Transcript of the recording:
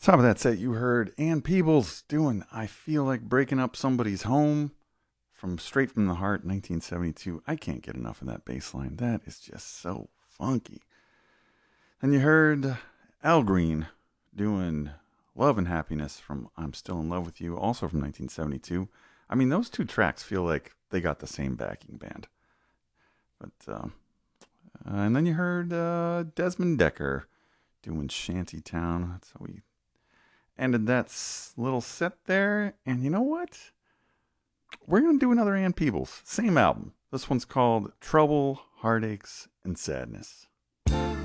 Top of that set, you heard Ann Peebles doing I Feel Like Breaking Up Somebody's Home from Straight from the Heart, 1972. I can't get enough of that bass line. That is just so funky. And you heard Al Green doing Love and Happiness from I'm Still in Love with You, also from 1972. I mean, those two tracks feel like they got the same backing band. And then you heard Desmond Decker doing Shantytown. That's how we ended that little set there. And you know what? We're going to do another Ann Peebles. Same album. This one's called Trouble, Heartaches, and Sadness.